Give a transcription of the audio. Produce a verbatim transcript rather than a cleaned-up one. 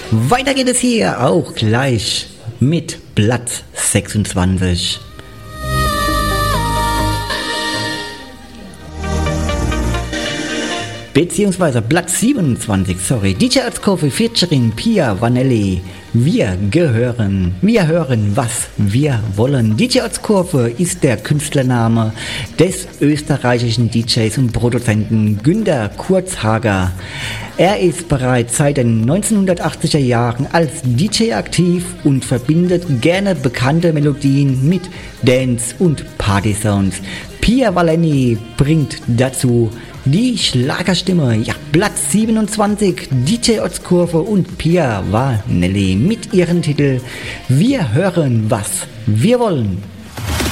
Weiter geht es hier auch gleich mit Platz sechsundzwanzig. Beziehungsweise Platz siebenundzwanzig, sorry. D J Ötzkofe featuring Pia Vanelli. Wir gehören, wir hören, was wir wollen. D J Ötzkofe ist der Künstlername des österreichischen D Js und Produzenten Günter Kurzhager. Er ist bereits seit den neunzehnhundertachtziger Jahren als D J aktiv und verbindet gerne bekannte Melodien mit Dance- und Party-Sounds. Pia Vanelli bringt dazu die Schlagerstimme, ja, Platz siebenundzwanzig, D J Ötzkofe und Pia Vanelli mit ihrem Titel Wir hören, was wir wollen.